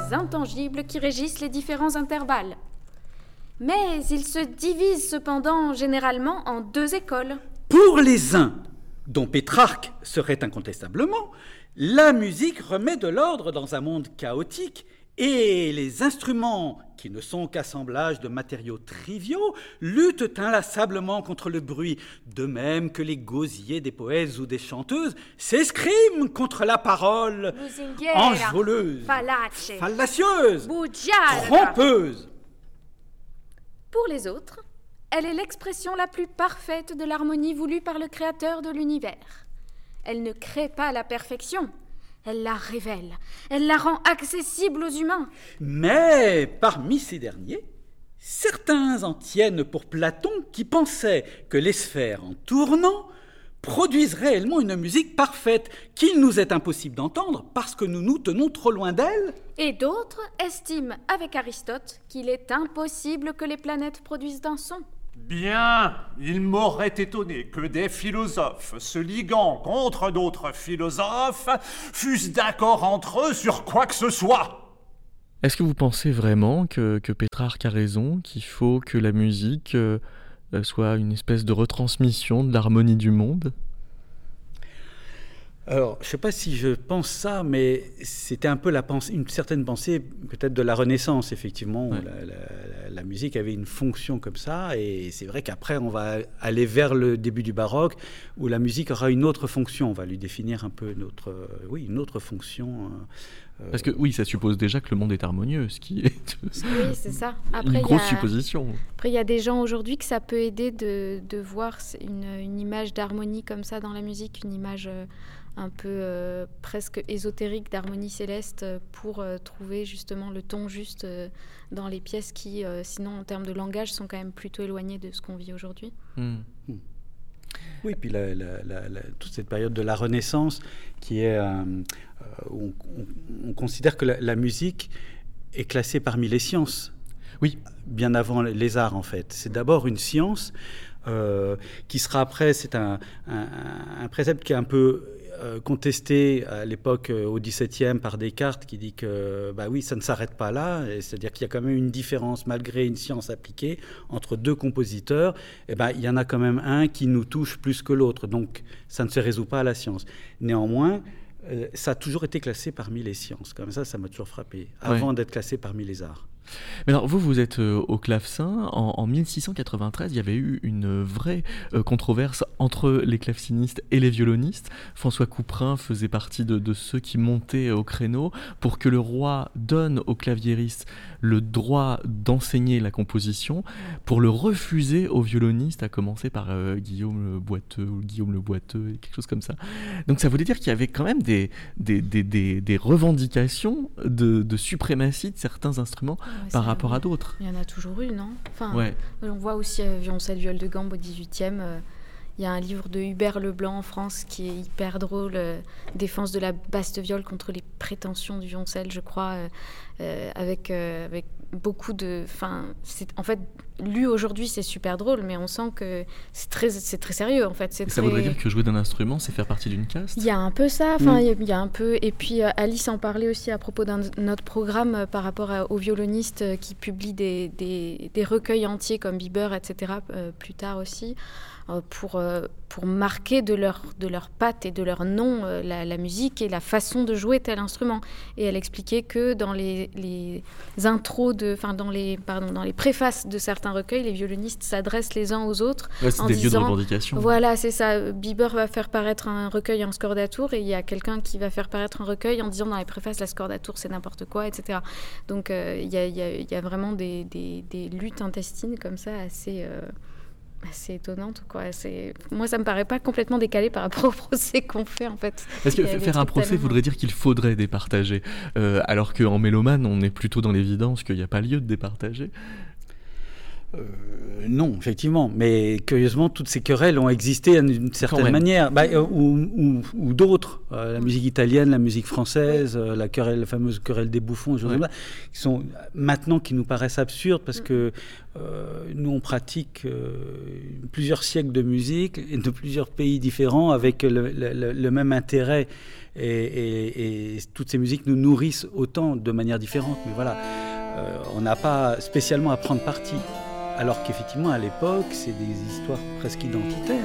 intangibles qui régissent les différents intervalles. Mais ils se divisent cependant généralement en deux écoles. Pour les uns, dont Pétrarque serait incontestablement, la musique remet de l'ordre dans un monde chaotique et les instruments, qui ne sont qu'assemblage de matériaux triviaux, luttent inlassablement contre le bruit, de même que les gosiers des poètes ou des chanteuses s'escriment contre la parole enjôleuse, fallacieuse, trompeuse. Pour les autres, elle est l'expression la plus parfaite de l'harmonie voulue par le Créateur de l'univers. Elle ne crée pas la perfection, elle la révèle, elle la rend accessible aux humains. Mais parmi ces derniers, certains en tiennent pour Platon qui pensait que les sphères en tournant produisent réellement une musique parfaite qu'il nous est impossible d'entendre parce que nous nous tenons trop loin d'elle. Et d'autres estiment, avec Aristote, qu'il est impossible que les planètes produisent un son. Bien, il m'aurait étonné que des philosophes se liguant contre d'autres philosophes fussent d'accord entre eux sur quoi que ce soit. Est-ce que vous pensez vraiment que Pétrarque a raison, qu'il faut que la musique soit une espèce de retransmission de l'harmonie du monde ? Alors, je ne sais pas si je pense ça, mais c'était un peu une certaine pensée peut-être de la Renaissance, effectivement. Ouais. La musique avait une fonction comme ça, et c'est vrai qu'après, on va aller vers le début du baroque, où la musique aura une autre fonction. On va lui définir un peu une autre fonction. Parce que oui, ça suppose déjà que le monde est harmonieux, ce qui est oui, c'est ça. Après, une grosse supposition. Après, il y a des gens aujourd'hui que ça peut aider de voir une image d'harmonie comme ça dans la musique, une image un peu presque ésotérique d'harmonie céleste pour trouver justement le ton juste dans les pièces qui, sinon en termes de langage, sont quand même plutôt éloignées de ce qu'on vit aujourd'hui. Oui, puis toute cette période de la Renaissance qui est où on considère que la musique est classée parmi les sciences. Oui. Bien avant les arts, en fait. C'est d'abord une science qui sera après, c'est un précepte qui est un peu contesté à l'époque au XVIIe par Descartes, qui dit que oui, ça ne s'arrête pas là, c'est-à-dire qu'il y a quand même une différence malgré une science appliquée entre deux compositeurs. Il y en a quand même un qui nous touche plus que l'autre, donc ça ne se résout pas à la science. Néanmoins, ça a toujours été classé parmi les sciences, comme ça m'a toujours frappé, avant d'être classé parmi les arts. Mais alors, vous êtes au clavecin. En 1693, il y avait eu une vraie controverse entre les clavecinistes et les violonistes. François Couperin faisait partie de ceux qui montaient au créneau pour que le roi donne aux claviéristes le droit d'enseigner la composition, pour le refuser aux violonistes, à commencer par Guillaume le Boiteux, quelque chose comme ça. Donc ça voulait dire qu'il y avait quand même des revendications de suprématie de certains instruments par rapport à d'autres. Il y en a toujours eu, non ? On voit aussi Violoncelle, viole de gambe au XVIIIe. Il y a un livre de Hubert Leblanc en France qui est hyper drôle, Défense de la basse viole contre les prétentions du violoncelle, je crois, avec beaucoup de... en fait, lu aujourd'hui, c'est super drôle, mais on sent que c'est très sérieux, en fait. Ça voudrait dire que jouer d'un instrument, c'est faire partie d'une caste ? Il y a un peu ça, il y a un peu... Et puis, Alice en parlait aussi à propos d'un autre programme par rapport aux violonistes qui publient des recueils entiers comme Bieber, etc., plus tard aussi, pour marquer de leur patte et de leur nom la musique et la façon de jouer tel instrument. Et elle expliquait que dans les intros, dans les préfaces de certains recueils, les violonistes s'adressent les uns aux autres en disant... lieux de revendication. Voilà, c'est ça. Bieber va faire paraître un recueil en scordatur et il y a quelqu'un qui va faire paraître un recueil en disant dans les préfaces, la scordatur, c'est n'importe quoi, etc. Donc, il y a vraiment des luttes intestines comme ça assez étonnante, quoi. Moi, ça me paraît pas complètement décalé par rapport au procès qu'on fait, en fait. Parce que faire un procès voudrait dire qu'il faudrait départager, alors qu'en mélomane, on est plutôt dans l'évidence qu'il n'y a pas lieu de départager. Non, effectivement. Mais curieusement, toutes ces querelles ont existé d'une certaine manière. Ou d'autres. La musique italienne, la musique française, la fameuse querelle des bouffons, qui nous paraissent absurdes parce que nous, on pratique plusieurs siècles de musique et de plusieurs pays différents avec le même intérêt. Et toutes ces musiques nous nourrissent autant de manière différente. Mais voilà, on n'a pas spécialement à prendre parti. Alors qu'effectivement, à l'époque, c'est des histoires presque identitaires.